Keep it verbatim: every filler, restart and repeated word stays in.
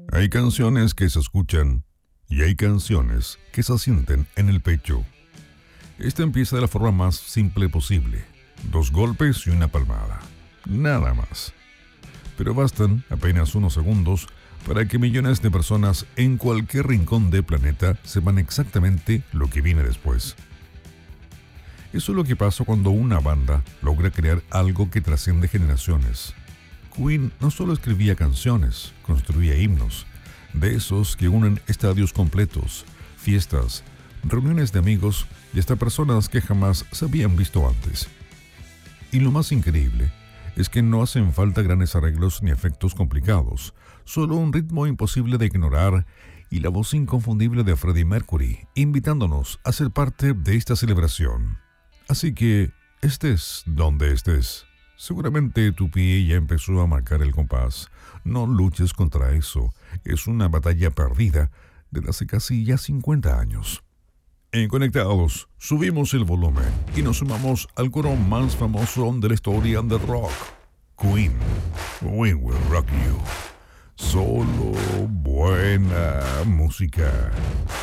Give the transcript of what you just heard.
Hay canciones que se escuchan y hay canciones que se sienten en el pecho. Esta empieza de la forma más simple posible. Dos golpes y una palmada. Nada más. Pero bastan apenas unos segundos para que millones de personas en cualquier rincón del planeta sepan exactamente lo que viene después. Eso es lo que pasa cuando una banda logra crear algo que trasciende generaciones. Queen no solo escribía canciones, construía himnos, de esos que unen estadios completos, fiestas, reuniones de amigos y hasta personas que jamás se habían visto antes. Y lo más increíble es que no hacen falta grandes arreglos ni efectos complicados, solo un ritmo imposible de ignorar y la voz inconfundible de Freddie Mercury, invitándonos a ser parte de esta celebración. Así que, estés donde estés, seguramente tu pie ya empezó a marcar el compás. No luches contra eso, es una batalla perdida desde hace casi ya cincuenta años. En Conectados, subimos el volumen y nos sumamos al coro más famoso de la historia del rock. Queen, We Will Rock You. Solo buena música.